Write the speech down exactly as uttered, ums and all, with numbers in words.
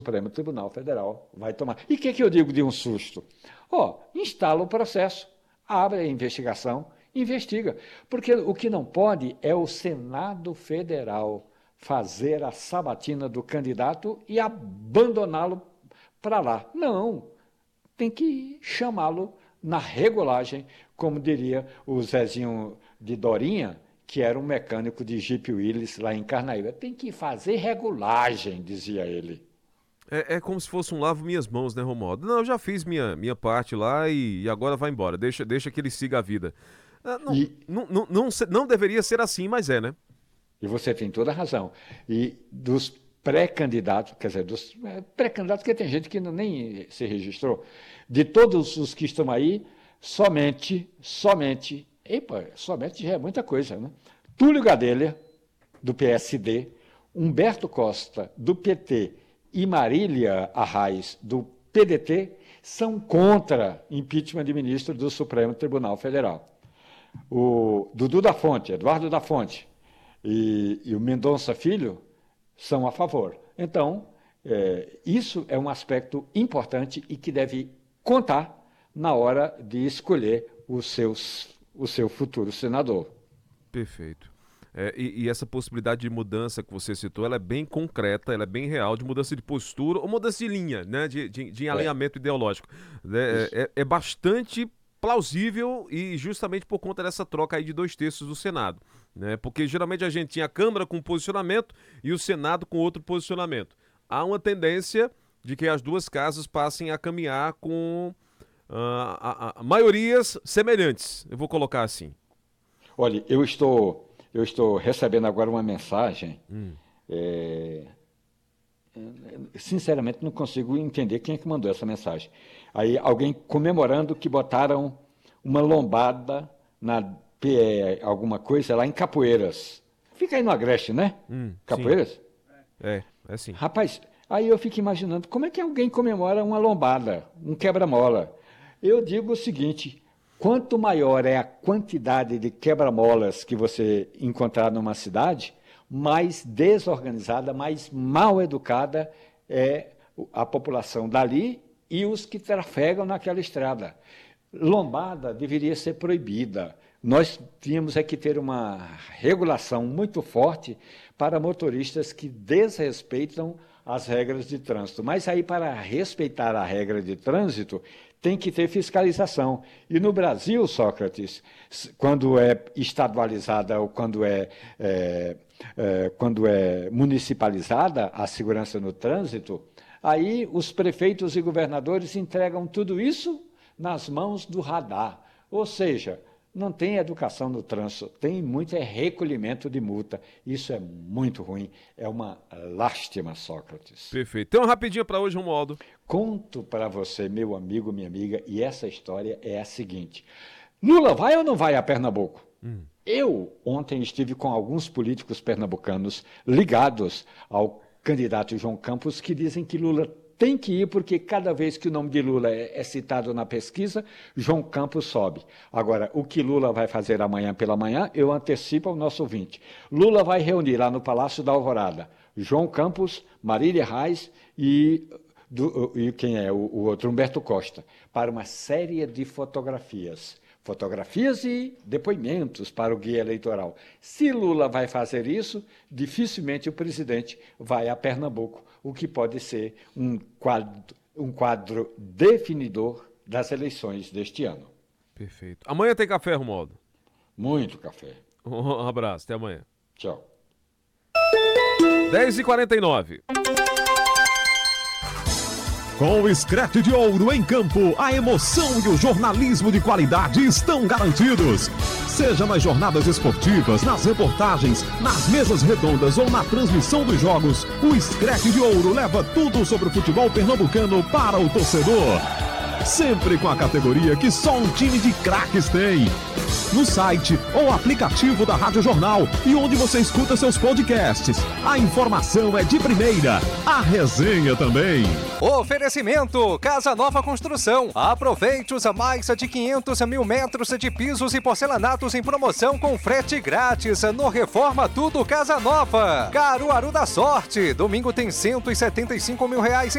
Supremo Tribunal Federal vai tomar. E o que, que eu digo de um susto? Ó, oh, instala o processo, abre a investigação, investiga. Porque o que não pode é o Senado Federal fazer a sabatina do candidato e abandoná-lo para lá. Não, tem que chamá-lo na regulagem, como diria o Zezinho de Dorinha, que era um mecânico de Jeep Willys lá em Carnaíba. Tem que fazer regulagem, dizia ele. É, é como se fosse um lavo minhas mãos, né, Romualdo? Não, eu já fiz minha, minha parte lá e, e agora vai embora. Deixa, deixa que ele siga a vida. Ah, não, e, não, não, não, não deveria ser assim, mas é, né? E você tem toda a razão. E dos pré-candidatos, quer dizer, dos pré-candidatos, porque tem gente que não, nem se registrou, de todos os que estão aí, somente, somente, epa, somente já é muita coisa, né? Túlio Gadelha, do P S D, Humberto Costa, do P T, e Marília Arraes, do P D T, são contra impeachment de ministro do Supremo Tribunal Federal. O Dudu da Fonte, Eduardo da Fonte e, e o Mendonça Filho são a favor. Então, é, isso é um aspecto importante e que deve contar na hora de escolher os seus, o seu futuro senador. Perfeito. É, e, e essa possibilidade de mudança que você citou, ela é bem concreta, ela é bem real, de mudança de postura ou mudança de linha, né, de, de, de alinhamento é. ideológico. É, é, é bastante plausível e justamente por conta dessa troca aí de dois terços do Senado, né, porque geralmente a gente tinha a Câmara com um posicionamento e o Senado com outro posicionamento. Há uma tendência de que as duas casas passem a caminhar com uh, a, a, a maiorias semelhantes, eu vou colocar assim. Olha, eu estou... Eu estou recebendo agora uma mensagem, hum. é, sinceramente não consigo entender quem é que mandou essa mensagem. Aí alguém comemorando que botaram uma lombada na P E, alguma coisa lá em Capoeiras. Fica aí no Agreste, né? Hum, Capoeiras? Sim. É, é sim. Rapaz, aí eu fico imaginando como é que alguém comemora uma lombada, um quebra-mola. Eu digo o seguinte... Quanto maior é a quantidade de quebra-molas que você encontrar numa cidade, mais desorganizada, mais mal educada é a população dali e os que trafegam naquela estrada. Lombada deveria ser proibida. Nós tínhamos é que ter uma regulação muito forte para motoristas que desrespeitam as regras de trânsito. Mas aí, para respeitar a regra de trânsito, tem que ter fiscalização. E no Brasil, Sócrates, quando é estadualizada ou quando é, é, é, quando é municipalizada a segurança no trânsito, aí os prefeitos e governadores entregam tudo isso nas mãos do radar. Ou seja, não tem educação no trânsito, tem muito é recolhimento de multa. Isso é muito ruim, é uma lástima, Sócrates. Perfeito. Tem uma rapidinha para hoje, Romualdo. Conto para você, meu amigo, minha amiga, e essa história é a seguinte. Lula vai ou não vai a Pernambuco? Hum. Eu ontem estive com alguns políticos pernambucanos ligados ao candidato João Campos que dizem que Lula tem que ir porque cada vez que o nome de Lula é, é citado na pesquisa, João Campos sobe. Agora, o que Lula vai fazer amanhã pela manhã, eu antecipo ao nosso ouvinte. Lula vai reunir lá no Palácio da Alvorada João Campos, Marília Reis e, do, e quem é o, o outro, Humberto Costa, para uma série de fotografias. Fotografias e depoimentos para o guia eleitoral. Se Lula vai fazer isso, dificilmente o presidente vai a Pernambuco, o que pode ser um quadro, um quadro definidor das eleições deste ano. Perfeito. Amanhã tem café, Romualdo? Muito café. Um abraço, até amanhã. Tchau. dez e quarenta e nove. Com o Scratch de Ouro em campo, a emoção e o jornalismo de qualidade estão garantidos. Seja nas jornadas esportivas, nas reportagens, nas mesas redondas ou na transmissão dos jogos, o Scratch de Ouro leva tudo sobre o futebol pernambucano para o torcedor. Sempre com a categoria que só um time de craques tem. No site ou aplicativo da Rádio Jornal e onde você escuta seus podcasts. A informação é de primeira, a resenha também. Oferecimento Casa Nova Construção. Aproveite os mais de quinhentos mil metros de pisos e porcelanatos em promoção com frete grátis no Reforma Tudo Casa Nova. Caruaru da Sorte. Domingo tem cento e setenta e cinco mil reais em